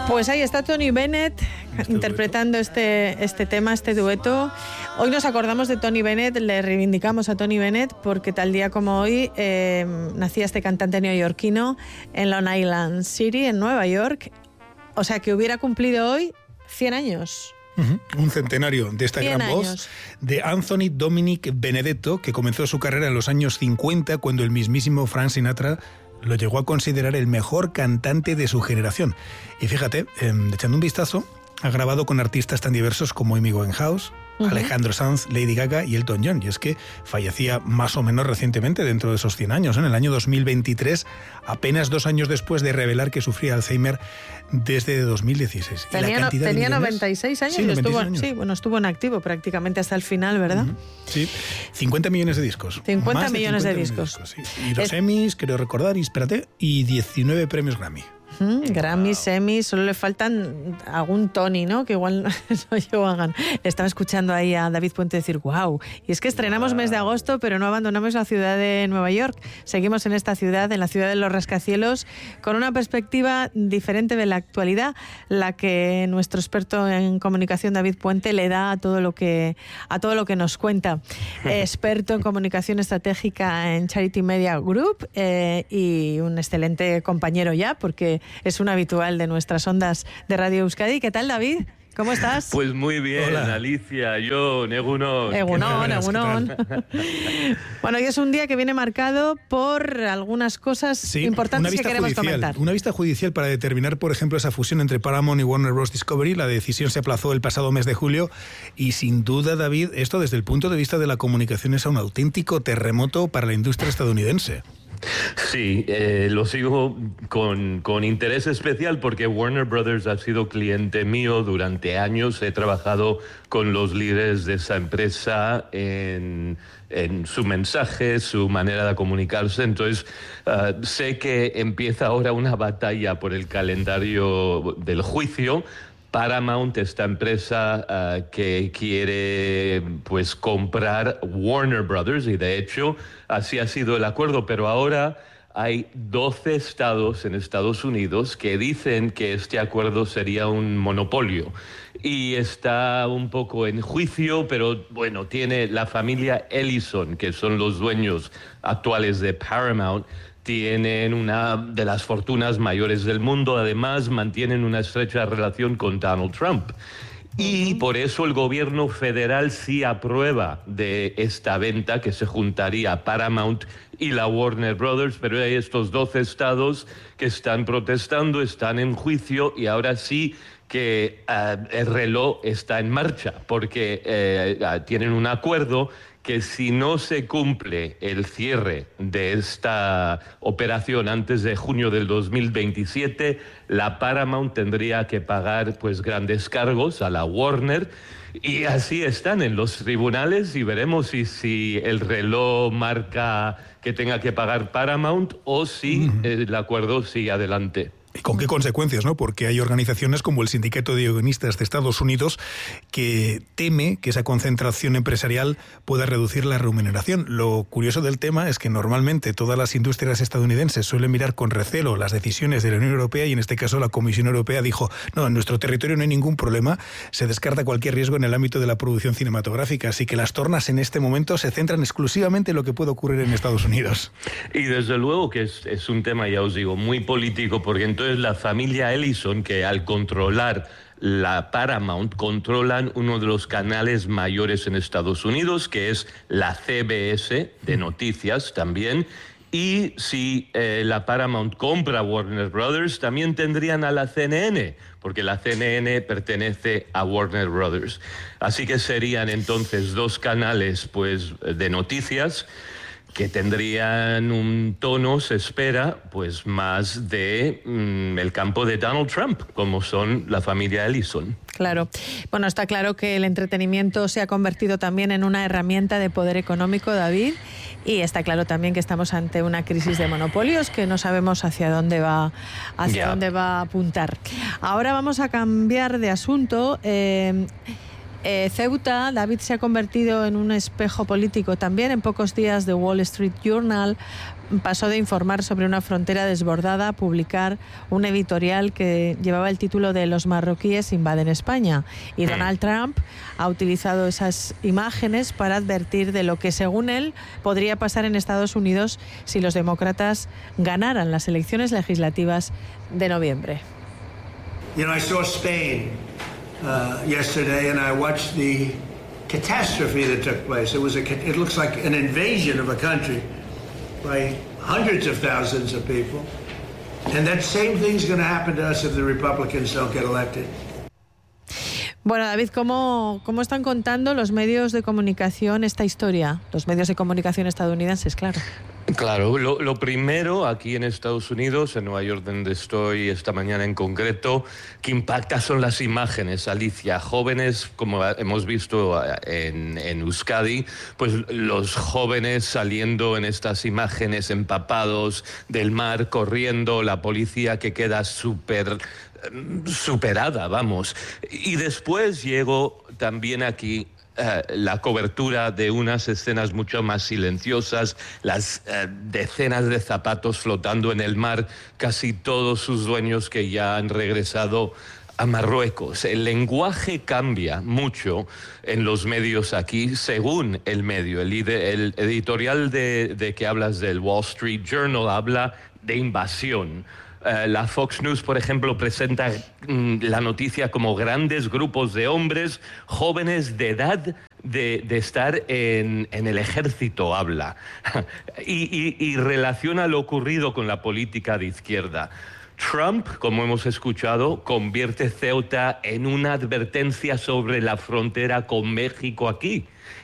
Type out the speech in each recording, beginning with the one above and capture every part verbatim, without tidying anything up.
Pues ahí está Tony Bennett este interpretando este, este tema, este dueto. Hoy nos acordamos de Tony Bennett, le reivindicamos a Tony Bennett porque tal día como hoy eh, nacía este cantante neoyorquino en Long Island City, en Nueva York. O sea que hubiera cumplido hoy cien años. Uh-huh. Un centenario de esta gran años. voz de Anthony Dominic Benedetto, que comenzó su carrera en los años cincuenta cuando el mismísimo Frank Sinatra lo llegó a considerar el mejor cantante de su generación. Y fíjate, eh, echando un vistazo, ha grabado con artistas tan diversos como Amy Winehouse, uh-huh. Alejandro Sanz, Lady Gaga y Elton John. Y es que fallecía más o menos recientemente, dentro de esos cien años, ¿eh? En el año dos mil veintitrés, apenas dos años después de revelar que sufría Alzheimer desde dos mil dieciséis. Tenía, ¿Y la cantidad tenía de millones? noventa y seis años, Sí, y noventa y seis estuvo, años. sí, bueno, estuvo en activo prácticamente hasta el final, ¿verdad? Uh-huh. Sí, cincuenta millones de discos. cincuenta Más millones de cincuenta discos. millones de discos, sí. Y dos Es... Emmys, creo recordar, y espérate, y diecinueve premios Grammy. Mm, Grammys, Emmys, solo le faltan algún Tony, ¿no? Que igual no llegó a ganar. Estaba escuchando ahí a David Puente decir, wow. Y es que estrenamos mes de agosto, pero no abandonamos la ciudad de Nueva York. Seguimos en esta ciudad, en la ciudad de los rascacielos, con una perspectiva diferente de la actualidad, la que nuestro experto en comunicación, David Puente, le da a todo lo que, a todo lo que nos cuenta. Eh, experto en comunicación estratégica en Charity Media Group eh, y un excelente compañero ya, porque es un habitual de nuestras ondas de Radio Euskadi. ¿Qué tal, David? ¿Cómo estás? Pues muy bien, Hola. Alicia, John, Egunon. Egunon, Egunon. Bueno, hoy es un día que viene marcado por algunas cosas Sí, importantes una que queremos judicial, comentar. Una vista judicial para determinar, por ejemplo, esa fusión entre Paramount y Warner Bros. Discovery. La decisión se aplazó el pasado mes de julio y, sin duda, David, esto desde el punto de vista de la comunicación es un auténtico terremoto para la industria estadounidense. Sí, eh, lo sigo con, con interés especial porque Warner Brothers ha sido cliente mío durante años. He trabajado con los líderes de esa empresa en, en su mensaje, su manera de comunicarse. Entonces, uh, sé que empieza ahora una batalla por el calendario del juicio. Paramount, esta empresa uh, que quiere pues comprar Warner Brothers, y de hecho así ha sido el acuerdo, pero ahora hay doce estados en Estados Unidos que dicen que este acuerdo sería un monopolio y está un poco en juicio, pero bueno, tiene la familia Ellison, que son los dueños actuales de Paramount, tienen una de las fortunas mayores del mundo, además mantienen una estrecha relación con Donald Trump. Y por eso el gobierno federal sí aprueba de esta venta, que se juntaría Paramount y la Warner Brothers, pero hay estos doce estados que están protestando, están en juicio, y ahora sí que uh, el reloj está en marcha, porque uh, tienen un acuerdo que si no se cumple el cierre de esta operación antes de junio del dos mil veintisiete, la Paramount tendría que pagar pues grandes cargos a la Warner, y así están en los tribunales, y veremos si, si el reloj marca que tenga que pagar Paramount o si uh-huh. el acuerdo sigue adelante. ¿Y con qué consecuencias, no? Porque hay organizaciones como el Sindicato de Guionistas de Estados Unidos que teme que esa concentración empresarial pueda reducir la remuneración. Lo curioso del tema es que normalmente todas las industrias estadounidenses suelen mirar con recelo las decisiones de la Unión Europea, y en este caso la Comisión Europea dijo, no, en nuestro territorio no hay ningún problema, se descarta cualquier riesgo en el ámbito de la producción cinematográfica, así que las tornas en este momento se centran exclusivamente en lo que puede ocurrir en Estados Unidos. Y desde luego que es, es un tema, ya os digo, muy político, porque entonces la familia Ellison, que al controlar la Paramount controlan uno de los canales mayores en Estados Unidos, que es la C B S de noticias también, y si eh, la Paramount compra Warner Brothers, también tendrían a la C N N, porque la C N N pertenece a Warner Brothers. Así que serían entonces dos canales pues de noticias que tendrían un tono, se espera, pues más de mm, el campo de Donald Trump, como son la familia Ellison. Claro. Bueno, está claro que el entretenimiento se ha convertido también en una herramienta de poder económico, David, y está claro también que estamos ante una crisis de monopolios que no sabemos hacia dónde va, hacia yeah. dónde va a apuntar. Ahora vamos a cambiar de asunto. Eh, Eh, Ceuta, David, se ha convertido en un espejo político también. En pocos días, The Wall Street Journal pasó de informar sobre una frontera desbordada a publicar un editorial que llevaba el título de Los marroquíes invaden España. Y Donald Trump ha utilizado esas imágenes para advertir de lo que, según él, podría pasar en Estados Unidos si los demócratas ganaran las elecciones legislativas de noviembre. You know, I saw Spain uh, yesterday, and I watched the catastrophe that took place. It was a, it looks like an invasion of a country by hundreds of thousands of people, and that same thing's going to happen to us if the Republicans don't get elected. Bueno, David, ¿cómo, ¿cómo están contando los medios de comunicación esta historia? Los medios de comunicación estadounidenses, claro. Claro, lo, lo primero aquí en Estados Unidos, en Nueva York, donde estoy esta mañana en concreto, que impacta son las imágenes, Alicia. Jóvenes, como hemos visto en, en Euskadi, pues los jóvenes saliendo en estas imágenes empapados del mar, corriendo, la policía que queda súper superada, vamos. Y después llego también aquí Uh, la cobertura de unas escenas mucho más silenciosas, las uh, decenas de zapatos flotando en el mar, casi todos sus dueños que ya han regresado a Marruecos. El lenguaje cambia mucho en los medios aquí, según el medio. El, el editorial de, de que hablas del Wall Street Journal habla de invasión. Uh, la Fox News, por ejemplo, presenta mm, la noticia como grandes grupos de hombres jóvenes de edad de, de estar en, en el ejército, habla. y, y, y relaciona lo ocurrido con la política de izquierda. Trump, como hemos escuchado, convierte Ceuta en una advertencia sobre la frontera con México aquí.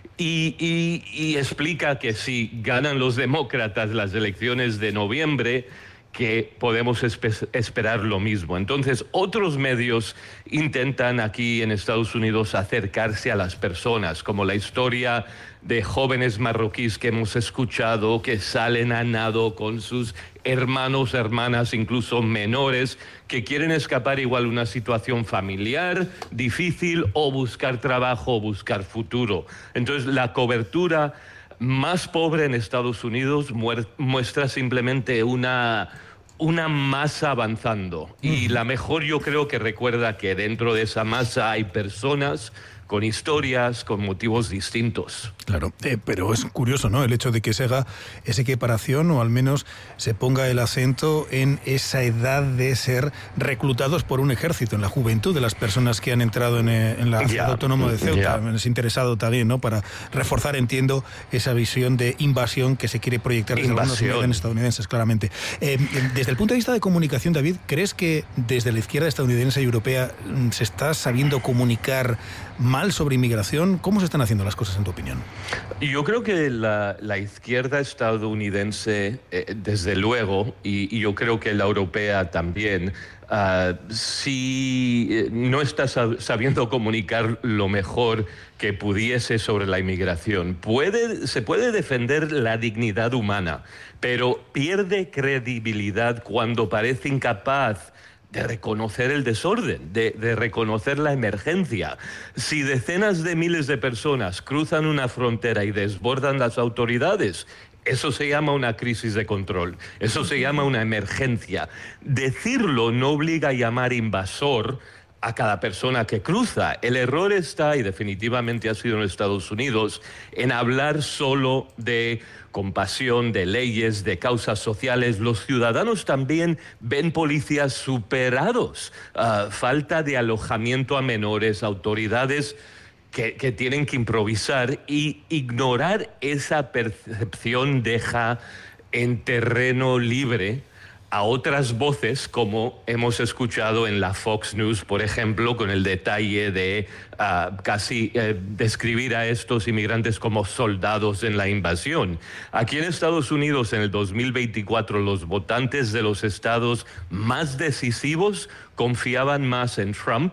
Y, y, y explica que si ganan los demócratas las elecciones de noviembre, que podemos espe- esperar lo mismo. Entonces, otros medios intentan aquí en Estados Unidos acercarse a las personas, como la historia de jóvenes marroquíes que hemos escuchado, que salen a nado con sus hermanos, hermanas, incluso menores, que quieren escapar igual una situación familiar difícil o buscar trabajo o buscar futuro. Entonces, la cobertura más pobre en Estados Unidos muestra simplemente una, una masa avanzando. Y la mejor yo creo que recuerda que dentro de esa masa hay personas con historias, con motivos distintos. Claro, eh, pero es curioso, ¿no?, el hecho de que se haga esa equiparación, o al menos se ponga el acento en esa edad de ser reclutados por un ejército, en la juventud de las personas que han entrado en, en la ciudad yeah. autónoma de Ceuta. Yeah. Es interesado también, ¿no?, para reforzar, entiendo, esa visión de invasión que se quiere proyectar desde algunos medios estadounidenses, claramente. Eh, desde el punto de vista de comunicación, David, ¿crees que desde la izquierda estadounidense y europea se está sabiendo comunicar mal sobre inmigración? ¿Cómo se están haciendo las cosas, en tu opinión? Yo creo que la, la izquierda estadounidense, eh, desde luego, y, y yo creo que la europea también, uh, si eh, no está sab- sabiendo comunicar lo mejor que pudiese sobre la inmigración. Puede, se puede defender la dignidad humana, pero pierde credibilidad cuando parece incapaz de reconocer el desorden, de, de reconocer la emergencia. Si decenas de miles de personas cruzan una frontera y desbordan las autoridades, eso se llama una crisis de control, eso se llama una emergencia. Decirlo no obliga a llamar invasor a cada persona que cruza. El error está, y definitivamente ha sido en Estados Unidos, en hablar solo de compasión, de leyes, de causas sociales. Los ciudadanos también ven policías superados, uh, falta de alojamiento a menores, autoridades que, que tienen que improvisar, y ignorar esa percepción deja en terreno libre a otras voces, como hemos escuchado en la Fox News, por ejemplo, con el detalle de uh, casi uh, describir a estos inmigrantes como soldados en la invasión. Aquí en Estados Unidos, en el dos mil veinticuatro, los votantes de los estados más decisivos confiaban más en Trump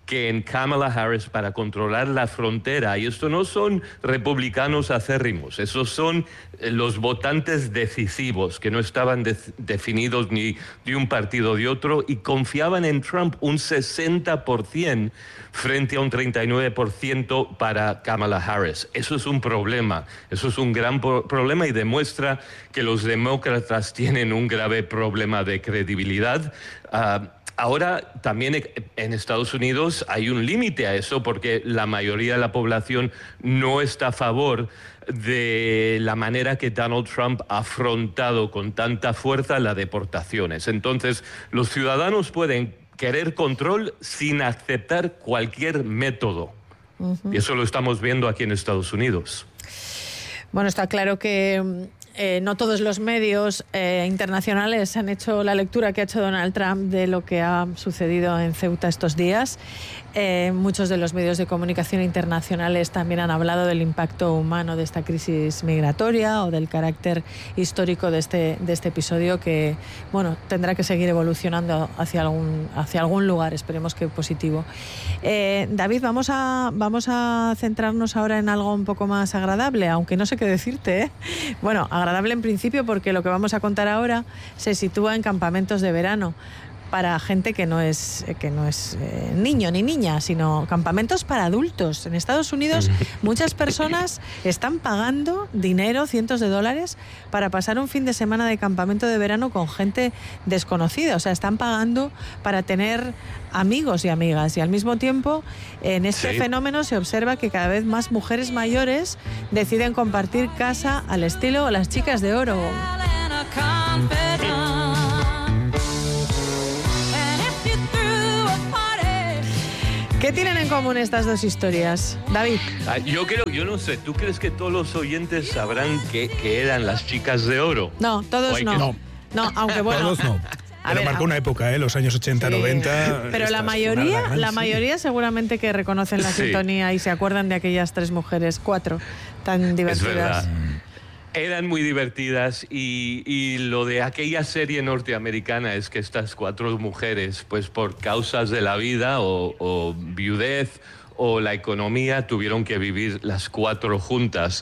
que en Kamala Harris para controlar la frontera. Y esto no son republicanos acérrimos, esos son los votantes decisivos que no estaban de- definidos ni de un partido o de otro y confiaban en Trump un sesenta por ciento frente a un treinta y nueve por ciento para Kamala Harris. Eso es un problema, eso es un gran pro- problema y demuestra que los demócratas tienen un grave problema de credibilidad. Uh, Ahora, también en Estados Unidos hay un límite a eso porque la mayoría de la población no está a favor de la manera que Donald Trump ha afrontado con tanta fuerza las deportaciones. Entonces, los ciudadanos pueden querer control sin aceptar cualquier método. Uh-huh. Y eso lo estamos viendo aquí en Estados Unidos. Bueno, está claro que eh, no todos los medios eh, internacionales han hecho la lectura que ha hecho Donald Trump de lo que ha sucedido en Ceuta estos días. Eh, muchos de los medios de comunicación internacionales también han hablado del impacto humano de esta crisis migratoria o del carácter histórico de este, de este episodio que, bueno, tendrá que seguir evolucionando hacia algún, hacia algún lugar, esperemos que positivo. Eh, David, vamos a, vamos a centrarnos ahora en algo un poco más agradable, aunque no sé qué decirte, ¿eh? Bueno, agradable en principio porque lo que vamos a contar ahora se sitúa en campamentos de verano para gente que no es que no es eh, niño ni niña, sino campamentos para adultos. En Estados Unidos muchas personas están pagando dinero, cientos de dólares, para pasar un fin de semana de campamento de verano con gente desconocida. O sea, están pagando para tener amigos y amigas. Y al mismo tiempo, en este sí. fenómeno se observa que cada vez más mujeres mayores deciden compartir casa al estilo Las Chicas de Oro. ¿Qué tienen en común estas dos historias, David? Ah, yo creo, yo no sé, ¿tú crees que todos los oyentes sabrán que, que eran Las Chicas de Oro? No, todos no. Que... no. No, aunque bueno. Todos no. A Pero ver, marcó a... una época, ¿eh? Los años ochenta, sí. noventa. Pero la mayoría, gran, la sí. mayoría seguramente que reconocen la sí. sintonía y se acuerdan de aquellas tres mujeres, cuatro, tan divertidas. Es verdad. Eran muy divertidas y, y lo de aquella serie norteamericana es que estas cuatro mujeres, pues por causas de la vida o, o viudez o la economía, tuvieron que vivir las cuatro juntas.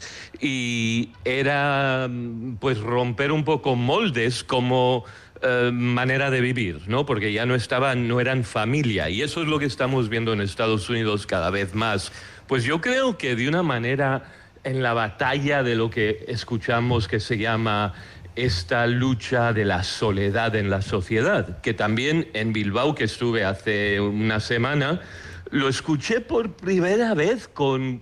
Y era pues romper un poco moldes como eh, manera de vivir, ¿no? Porque ya no estaban, no eran familia. Y eso es lo que estamos viendo en Estados Unidos cada vez más. Pues yo creo que de una manera... en la batalla de lo que escuchamos que se llama esta lucha de la soledad en la sociedad, que también en Bilbao, que estuve hace una semana, lo escuché por primera vez con,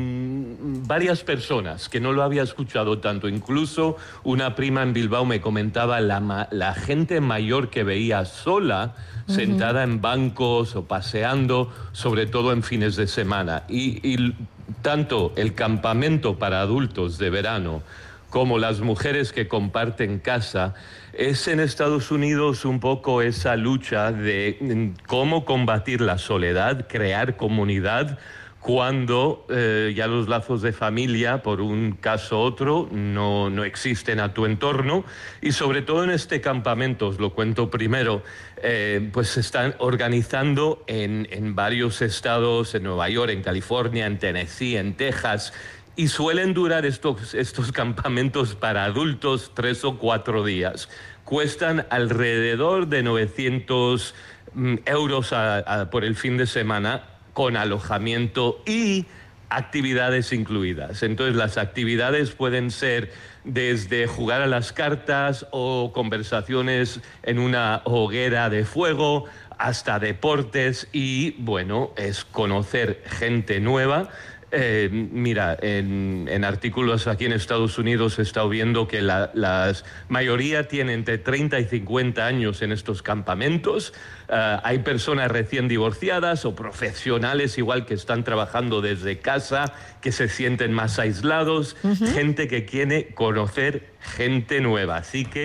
con varias personas, que no lo había escuchado tanto. Incluso una prima en Bilbao me comentaba la, la gente mayor que veía sola, uh-huh. sentada en bancos o paseando, sobre todo en fines de semana. Y, y tanto el campamento para adultos de verano como las mujeres que comparten casa, es en Estados Unidos un poco esa lucha de cómo combatir la soledad, crear comunidad, cuando eh, ya los lazos de familia, por un caso u otro, no, no existen a tu entorno. Y sobre todo en este campamento, os lo cuento primero, eh, pues se están organizando en, en varios estados, en Nueva York, en California, en Tennessee, en Texas, y suelen durar estos, estos campamentos para adultos tres o cuatro días. Cuestan alrededor de novecientos mm, euros a, a, por el fin de semana, con alojamiento y actividades incluidas. Entonces, las actividades pueden ser desde jugar a las cartas o conversaciones en una hoguera de fuego, hasta deportes y, bueno, es conocer gente nueva. Eh, mira, en, en artículos aquí en Estados Unidos he estado viendo que la las mayoría tienen entre treinta y cincuenta años en estos campamentos. Uh, hay personas recién divorciadas o profesionales igual que están trabajando desde casa, que se sienten más aislados, uh-huh. gente que quiere conocer gente nueva. Así que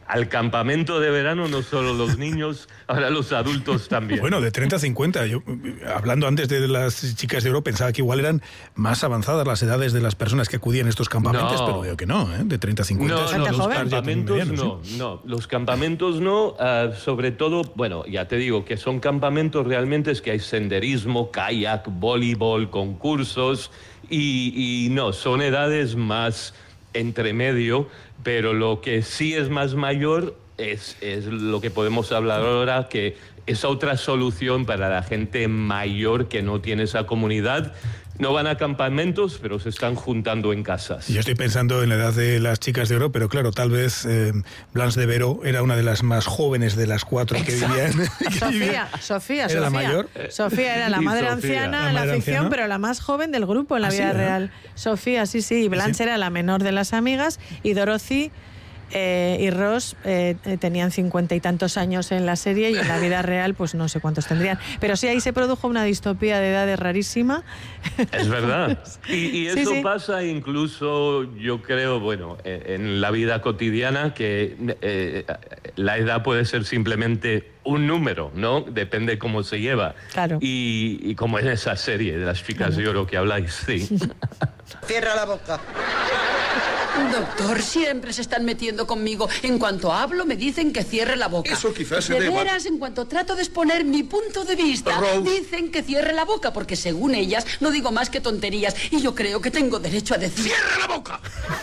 al campamento de verano, no solo los niños, ahora los adultos también. Bueno, de treinta a cincuenta. Yo, hablando antes de las chicas de oro, pensaba que igual eran más avanzadas las edades de las personas que acudían a estos campamentos, no. pero veo que no, ¿eh? De treinta a cincuenta. No, no, los campamentos medianos, no, ¿sí? no, los campamentos no, uh, sobre todo, bueno, ya te digo que son campamentos realmente es que hay senderismo, kayak, voleibol, concursos y, y no, son edades más entre medio, pero lo que sí es más mayor es, es lo que podemos hablar ahora, que es otra solución para la gente mayor que no tiene esa comunidad. No van a campamentos, pero se están juntando en casas. Yo estoy pensando en la edad de las chicas de oro, pero claro, tal vez eh, Blanche de Vero era una de las más jóvenes de las cuatro que vivían. Que Sofía, vivían. Sofía, ¿Era Sofía. la mayor? Sofía era la madre anciana la en la madre ficción, anciana. pero la más joven del grupo en la ¿Ah, vida sí, real. ¿eh? Sofía, sí, sí. Y Blanche sí. era la menor de las amigas y Dorothy eh, y Ross eh, tenían cincuenta y tantos años en la serie y en la vida real pues no sé cuántos tendrían. Pero sí, ahí se produjo una distopía de edades rarísima. Es verdad. Y, y eso sí, sí. pasa incluso, yo creo, bueno, en la vida cotidiana, que eh, la edad puede ser simplemente un número, ¿no? Depende cómo se lleva. Claro. Y, y como en esa serie de las chicas de oro que habláis, sí. Cierra la boca. Doctor, siempre se están metiendo conmigo. En cuanto hablo, me dicen que cierre la boca. Eso quizás se De deba... veras, en cuanto trato de exponer mi punto de vista, Rose. dicen que cierre la boca, porque según ellas, no digo más que tonterías. Y yo creo que tengo derecho a decir... ¡Cierra la boca!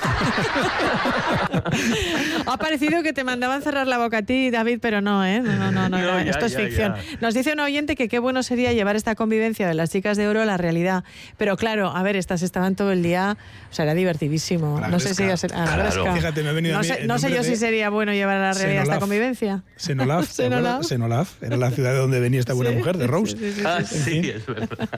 Ha parecido que te mandaban cerrar la boca a ti, David, pero no, ¿eh? No, no, no, no, No, ya, esto es ya, ficción. ya. Nos dice un oyente que qué bueno sería llevar esta convivencia de las chicas de oro a la realidad. Pero claro, a ver, estas estaban todo el día, o sea, era divertidísimo. A la No sé si Gresca. iba a ser... a la Claro. Gresca. Fíjate, me ha venido no a mí sé, el no sé nombre yo de si sería bueno llevar a la realidad esta Senolaf. convivencia. Senolaf, ¿te acuerdas? Senolaf. Senolaf, era la ciudad de donde venía esta buena Sí, mujer, de Rose. sí, sí, sí, Ah, sí. sí, es verdad.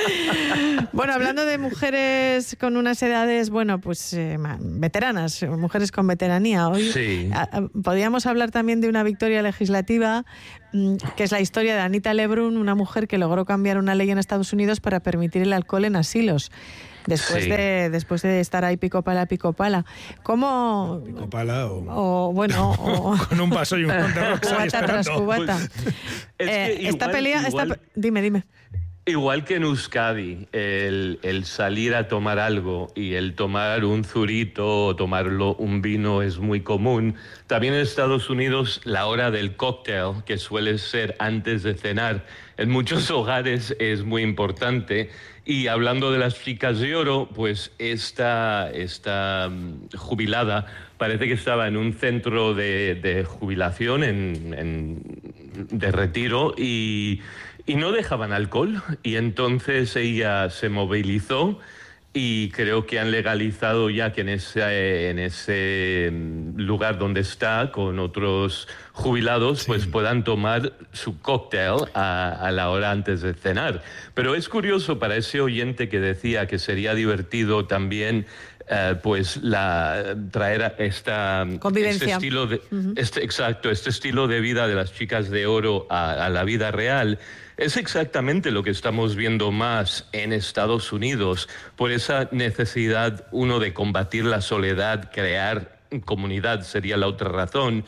Bueno, hablando de mujeres con unas edades, bueno, pues eh, ma- veteranas, mujeres con veteranía. Hoy Sí. a- a- podríamos hablar también de una victoria legislativa, mm, que es la historia de Anita LeBrun, una mujer que logró cambiar una ley en Estados Unidos para permitir el alcohol en asilos. Después, Sí. de, después de estar ahí pico pala, pico pala. ¿Cómo...? Pico pala o... O, bueno, o... Con un vaso y un montón de rocks ahí cubata tras esperando. cubata. Pues, es Eh, que esta igual- pelea... esta igual- pe- dime, dime. Igual que en Euskadi, el, el salir a tomar algo y el tomar un zurito o tomarlo un vino es muy común. También en Estados Unidos la hora del cóctel, que suele ser antes de cenar, en muchos hogares es muy importante. Y hablando de las chicas de oro, pues esta, esta mm, jubilada parece que estaba en un centro de, de jubilación, en, en- de retiro, y, y no dejaban alcohol. Y entonces ella se movilizó y creo que han legalizado ya que en ese, en ese mm, lugar donde está, con otros jubilados, pues puedan tomar su cóctel a, a la hora antes de cenar. Pero es curioso para ese oyente que decía que sería divertido también eh, pues la traer a esta Convivencia. este estilo de este exacto este estilo de vida de las chicas de oro a, a la vida real. Es exactamente lo que estamos viendo más en Estados Unidos, por esa necesidad, uno, de combatir la soledad, crear comunidad sería la otra razón,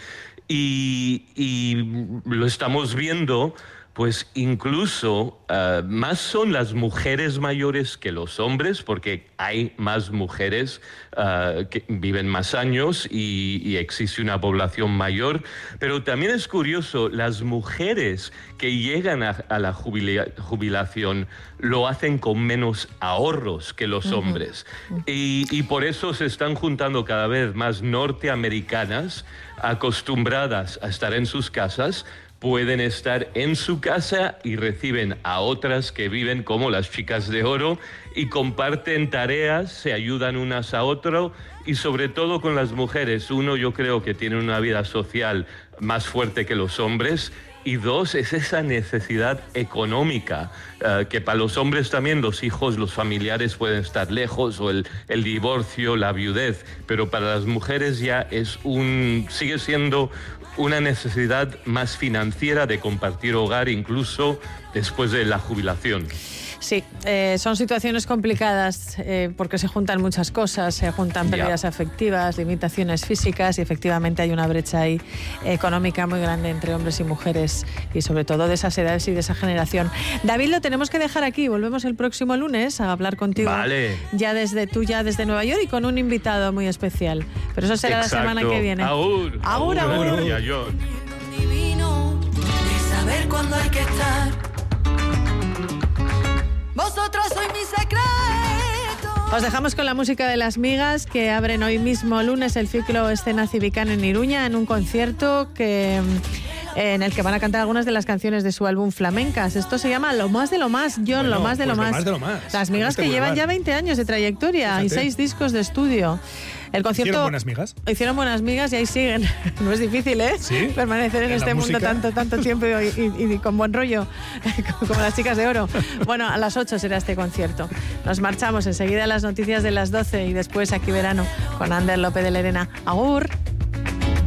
y, y lo estamos viendo, pues incluso uh, más son las mujeres mayores que los hombres, porque hay más mujeres uh, que viven más años y, y existe una población mayor. Pero también es curioso, las mujeres que llegan a, a la jubila- jubilación lo hacen con menos ahorros que los hombres. Y, y por eso se están juntando cada vez más norteamericanas acostumbradas a estar en sus casas, pueden estar en su casa y reciben a otras que viven como las chicas de oro y comparten tareas, se ayudan unas a otras, y sobre todo con las mujeres. Uno, yo creo que tienen una vida social más fuerte que los hombres, y dos, es esa necesidad económica, uh, que para los hombres también los hijos, los familiares pueden estar lejos, o el, el divorcio, la viudez, pero para las mujeres ya es un, sigue siendo una necesidad más financiera de compartir hogar, incluso después de la jubilación. Sí, eh, son situaciones complicadas eh, porque se juntan muchas cosas, se juntan pérdidas yeah. afectivas, limitaciones físicas y efectivamente hay una brecha ahí económica muy grande entre hombres y mujeres y sobre todo de esas edades y de esa generación. David, lo tenemos que dejar aquí, volvemos el próximo lunes a hablar contigo vale. ya desde tú ya desde Nueva York y con un invitado muy especial, pero eso será Exacto. la semana que viene. Agur, agur, agur. agur. Nueva York. Divino de saber cuándo hay que estar. Vosotros sois mi secreto. Os dejamos con la música de Las Migas, que abren hoy mismo lunes el ciclo Escena Civicana en Iruña en un concierto que en el que van a cantar algunas de las canciones de su álbum Flamencas. Esto se llama Lo más de lo más, John, bueno, lo más de, pues lo, más. lo más de lo más. Las Migas que llevan ya veinte años de trayectoria. Fíjate. Y seis discos de estudio. El concierto, ¿Hicieron buenas migas? Hicieron buenas migas y ahí siguen. No es difícil, ¿eh? ¿Sí? Permanecer en, en este mundo tanto, tanto tiempo y, y, y con buen rollo, como las chicas de oro. Bueno, a las ocho será este concierto. Nos marchamos enseguida a las noticias de las doce y después aquí verano con Ander López de Lerena. ¡Agur!